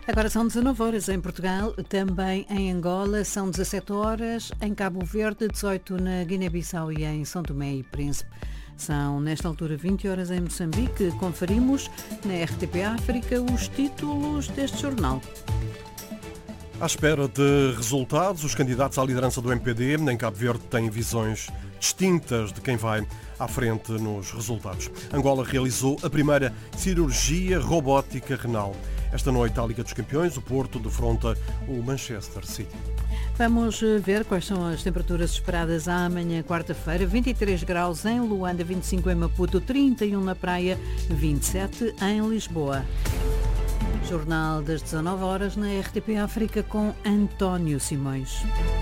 Agora são 19 horas em Portugal, também em Angola, são 17 horas, em Cabo Verde, 18 na Guiné-Bissau e em São Tomé e Príncipe. São, nesta altura, 20 horas em Moçambique. Conferimos na RTP África os títulos deste jornal. À espera de resultados, os candidatos à liderança do MPD em Cabo Verde têm visões distintas de quem vai à frente nos resultados. Angola realizou a primeira cirurgia robótica renal. Esta noite, à Liga dos Campeões, o Porto defronta o Manchester City. Vamos ver quais são as temperaturas esperadas amanhã, quarta-feira. 23 graus em Luanda, 25 em Maputo, 31 na Praia, 27 em Lisboa. Jornal das 19 horas na RTP África com António Simões.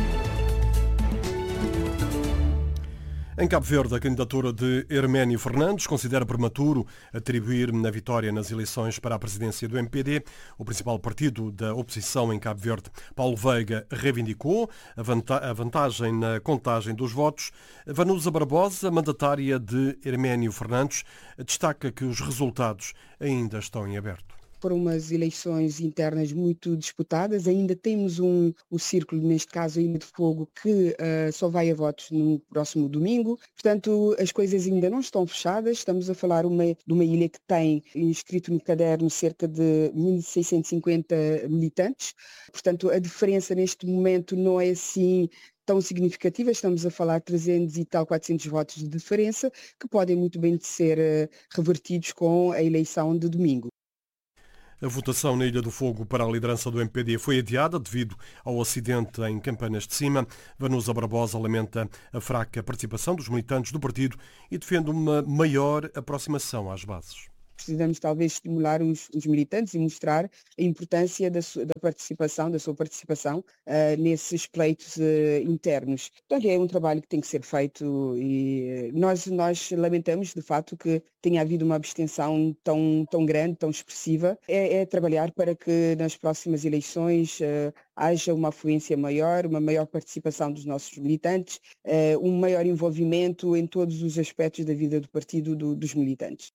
Em Cabo Verde, a candidatura de Herménio Fernandes considera prematuro atribuir a vitória nas eleições para a presidência do MPD, o principal partido da oposição em Cabo Verde. Paulo Veiga reivindicou a vantagem na contagem dos votos. Vanusa Barbosa, mandatária de Herménio Fernandes, destaca que os resultados ainda estão em aberto. Foram umas eleições internas muito disputadas, ainda temos um círculo, neste caso, Ilha de Fogo, que só vai a votos no próximo domingo. Portanto, as coisas ainda não estão fechadas. Estamos a falar de uma ilha que tem inscrito no caderno cerca de 1.650 militantes. Portanto, a diferença neste momento não é assim tão significativa. Estamos a falar de 300 e tal, 400 votos de diferença, que podem muito bem ser revertidos com a eleição de domingo. A votação na Ilha do Fogo para a liderança do MPD foi adiada devido ao acidente em Campanas de Cima. Vanusa Barbosa lamenta a fraca participação dos militantes do partido e defende uma maior aproximação às bases. Precisamos talvez estimular os militantes e mostrar a importância da sua participação nesses pleitos internos. Então é um trabalho que tem que ser feito e nós lamentamos de facto que tenha havido uma abstenção tão grande, tão expressiva. É trabalhar para que nas próximas eleições haja uma afluência maior, uma maior participação dos nossos militantes, um maior envolvimento em todos os aspectos da vida do partido dos militantes.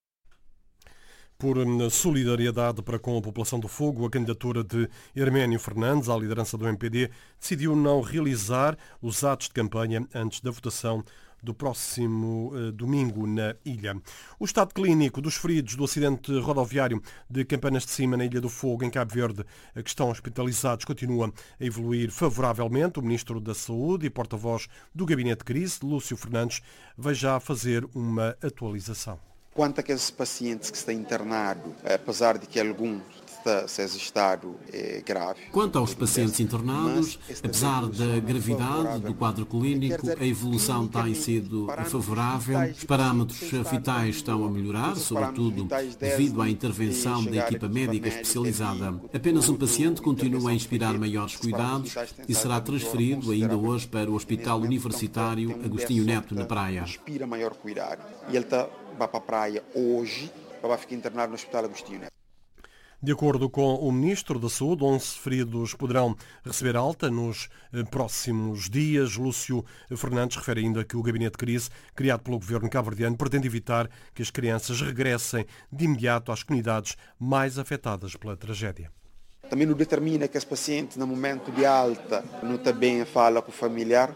Por solidariedade para com a população do Fogo, a candidatura de Herménio Fernandes à liderança do MPD decidiu não realizar os atos de campanha antes da votação do próximo domingo na ilha. O estado clínico dos feridos do acidente rodoviário de Campanas de Cima, na Ilha do Fogo, em Cabo Verde, que estão hospitalizados, continua a evoluir favoravelmente. O Ministro da Saúde e porta-voz do Gabinete de Crise, Lúcio Fernandes, vai já fazer uma atualização. Quanto àqueles pacientes que estão internados, apesar de que alguns seja estado grave. Quanto aos pacientes internados, apesar da gravidade do quadro clínico, a evolução tem sido favorável. Os parâmetros vitais estão a melhorar, sobretudo devido à intervenção da equipa médica especializada. Apenas um paciente continua a inspirar maiores cuidados e será transferido ainda hoje para o Hospital Universitário Agostinho Neto, na Praia. Inspira maior cuidado. E ele vai para a praia hoje, vai ficar internado no Hospital Agostinho Neto. De acordo com o Ministro da Saúde, 11 feridos poderão receber alta nos próximos dias. Lúcio Fernandes refere ainda que o Gabinete de Crise, criado pelo Governo cabo-verdiano, pretende evitar que as crianças regressem de imediato às comunidades mais afetadas pela tragédia. Também não determina que esse paciente, no momento de alta, não também fala com o familiar.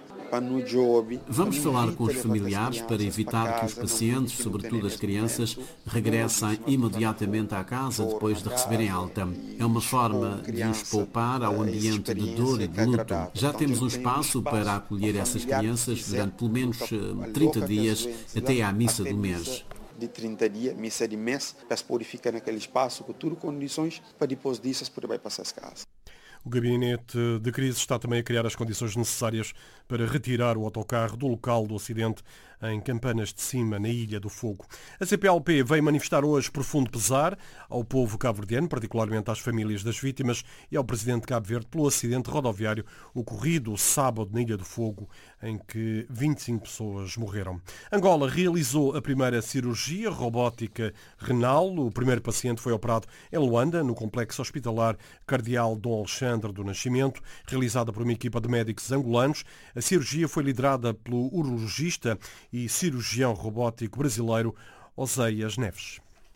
Vamos falar com os familiares para evitar que os pacientes, sobretudo as crianças, regressem imediatamente à casa depois de receberem alta. É uma forma de os poupar ao ambiente de dor e de luto. Já temos um espaço para acolher essas crianças durante pelo menos 30 dias até à missa do mês. De 30 dias, missa de mês, para se poder ficar naquele espaço com tudo condições para depois disso se poder passar as casas. O Gabinete de Crise está também a criar as condições necessárias para retirar o autocarro do local do acidente em Campanas de Cima, na Ilha do Fogo. A CPLP veio manifestar hoje profundo pesar ao povo cabo-verdiano, particularmente às famílias das vítimas e ao presidente de Cabo Verde pelo acidente rodoviário ocorrido sábado na Ilha do Fogo, em que 25 pessoas morreram. Angola realizou a primeira cirurgia robótica renal. O primeiro paciente foi operado em Luanda, no complexo hospitalar Cardeal Dom Alexandre do Nascimento, realizada por uma equipa de médicos angolanos. A cirurgia foi liderada pelo urologista e cirurgião robótico brasileiro Oséias Neves.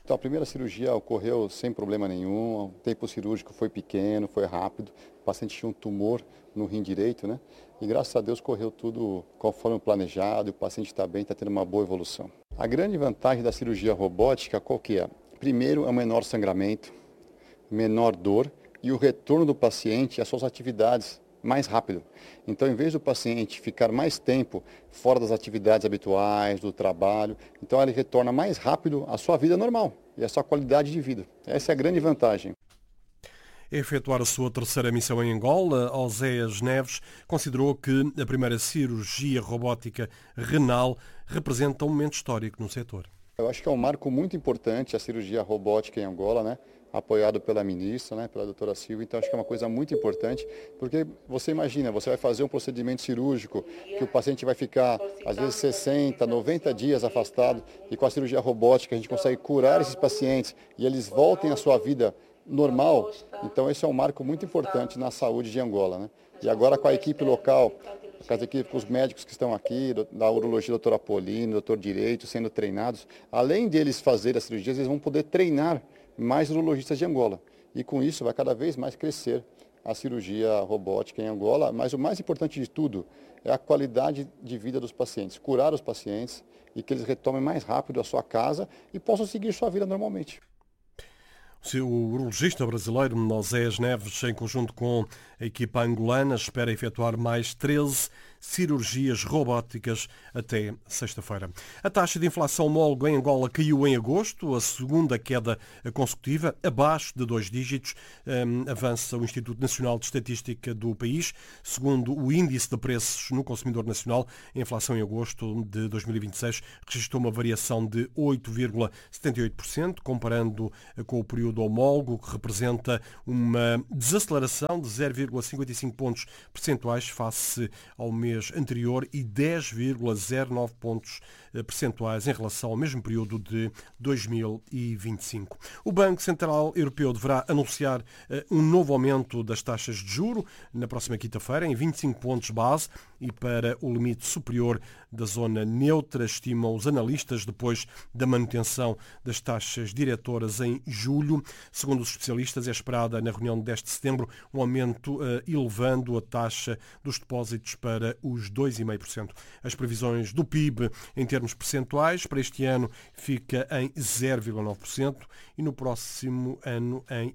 Então, a primeira cirurgia ocorreu sem problema nenhum, o tempo cirúrgico foi pequeno, foi rápido, o paciente tinha um tumor no rim direito, né? E graças a Deus correu tudo conforme planejado, e o paciente está bem, está tendo uma boa evolução. A grande vantagem da cirurgia robótica, qual que é? Primeiro, é o menor sangramento, menor dor e o retorno do paciente às suas atividades mais rápido. Então, em vez do paciente ficar mais tempo fora das atividades habituais, do trabalho, então ele retorna mais rápido à sua vida normal e à sua qualidade de vida. Essa é a grande vantagem. A efetuar a sua terceira missão em Angola, Oséias Neves considerou que a primeira cirurgia robótica renal representa um momento histórico no setor. Eu acho que é um marco muito importante a cirurgia robótica em Angola, né? Apoiado pela ministra, né, pela doutora Silvia, então acho que é uma coisa muito importante, porque você imagina, você vai fazer um procedimento cirúrgico que o paciente vai ficar, às vezes, 60, 90 dias afastado, e com a cirurgia robótica a gente consegue curar esses pacientes e eles voltem à sua vida normal, então esse é um marco muito importante na saúde de Angola, né? E agora com a equipe local, com os médicos que estão aqui, da urologia, doutor Apolino, doutor Direito, sendo treinados, além deles fazerem as cirurgias, eles vão poder treinar mais urologistas de Angola. E com isso vai cada vez mais crescer a cirurgia robótica em Angola, mas o mais importante de tudo é a qualidade de vida dos pacientes, curar os pacientes e que eles retomem mais rápido a sua casa e possam seguir sua vida normalmente. O urologista brasileiro Oséias Neves, em conjunto com a equipa angolana, espera efetuar mais 13 cirurgias robóticas até sexta-feira. A taxa de inflação homóloga em Angola caiu em agosto, a segunda queda consecutiva, abaixo de 2 dígitos, avança o Instituto Nacional de Estatística do país. Segundo o Índice de Preços no Consumidor Nacional, a inflação em agosto de 2026 registrou uma variação de 8,78%, comparando com o período homólogo, que representa uma desaceleração de 0,55 pontos percentuais face ao mês anterior e 10,09 pontos percentuais em relação ao mesmo período de 2025. O Banco Central Europeu deverá anunciar um novo aumento das taxas de juro na próxima quinta-feira em 25 pontos base e para o limite superior da zona neutra, estimam os analistas, depois da manutenção das taxas diretoras em julho. Segundo os especialistas, é esperada na reunião deste setembro um aumento elevando a taxa dos depósitos para os 2,5%. As previsões do PIB em termos percentuais para este ano fica em 0,9% e no próximo ano em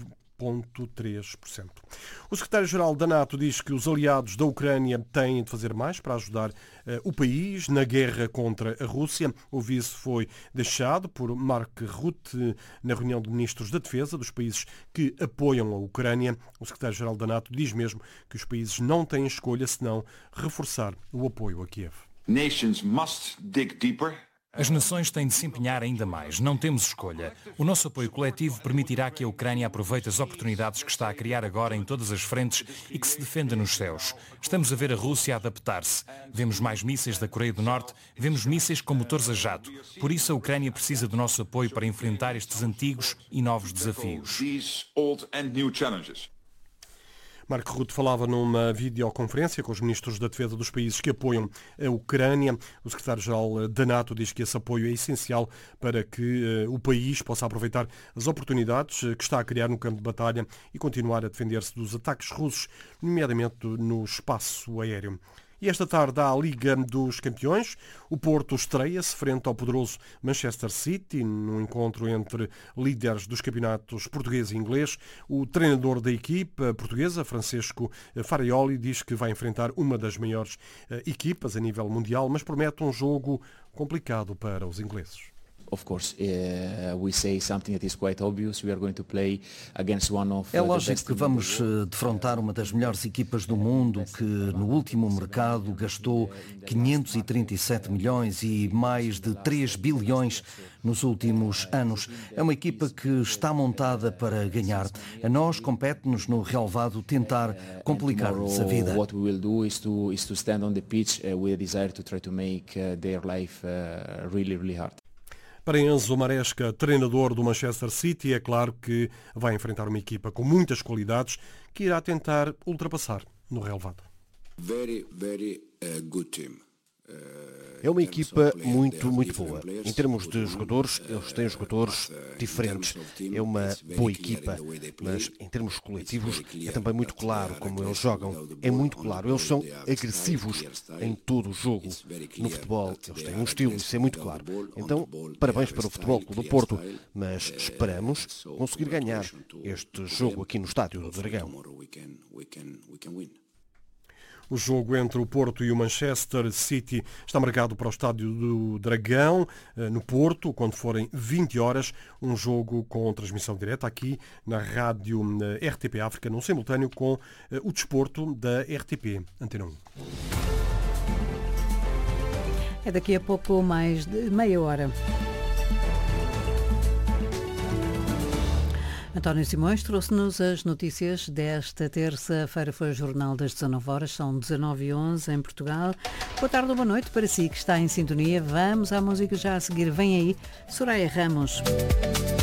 1,3%. O secretário-geral da NATO diz que os aliados da Ucrânia têm de fazer mais para ajudar o país na guerra contra a Rússia. O aviso foi deixado por Mark Rutte na reunião de ministros da Defesa dos países que apoiam a Ucrânia. O secretário-geral da NATO diz mesmo que os países não têm escolha senão reforçar o apoio a Kiev. Nations must dig deeper. As nações têm de se empenhar ainda mais. Não temos escolha. O nosso apoio coletivo permitirá que a Ucrânia aproveite as oportunidades que está a criar agora em todas as frentes e que se defenda nos céus. Estamos a ver a Rússia adaptar-se. Vemos mais mísseis da Coreia do Norte, vemos mísseis com motores a jato. Por isso a Ucrânia precisa do nosso apoio para enfrentar estes antigos e novos desafios. Mark Rutte falava numa videoconferência com os ministros da Defesa dos países que apoiam a Ucrânia. O secretário-geral da NATO diz que esse apoio é essencial para que o país possa aproveitar as oportunidades que está a criar no campo de batalha e continuar a defender-se dos ataques russos, nomeadamente no espaço aéreo. E esta tarde há a Liga dos Campeões. O Porto estreia-se frente ao poderoso Manchester City, num encontro entre líderes dos campeonatos português e inglês. O treinador da equipa portuguesa, Francesco Farioli, diz que vai enfrentar uma das maiores equipas a nível mundial, mas promete um jogo complicado para os ingleses. É lógico que vamos defrontar uma das melhores equipas do mundo que no último mercado gastou 537 milhões e mais de 3 bilhões nos últimos anos. É uma equipa que está montada para ganhar. A nós compete-nos no relevado tentar complicar-lhes a vida. What we will do is to stand on the pitch with a desire to try to make their life really hard. Para Enzo Maresca, treinador do Manchester City, é claro que vai enfrentar uma equipa com muitas qualidades que irá tentar ultrapassar no relevado. Very good team. É uma equipa muito boa. Em termos de jogadores, eles têm jogadores diferentes. É uma boa equipa, mas em termos coletivos é também muito claro como eles jogam. É muito claro. Eles são agressivos em todo o jogo. No futebol, eles têm um estilo, isso é muito claro. Então, parabéns para o Futebol Clube do Porto, mas esperamos conseguir ganhar este jogo aqui no Estádio do Dragão. O jogo entre o Porto e o Manchester City está marcado para o Estádio do Dragão, no Porto, quando forem 20 horas, um jogo com transmissão direta aqui na rádio RTP África, num simultâneo com o desporto da RTP Antena 1. É daqui a pouco mais de meia hora. António Simões trouxe-nos as notícias desta terça-feira. Foi o Jornal das 19 horas, são 19h11 em Portugal. Boa tarde ou boa noite para si que está em sintonia. Vamos à música já a seguir. Vem aí Soraya Ramos.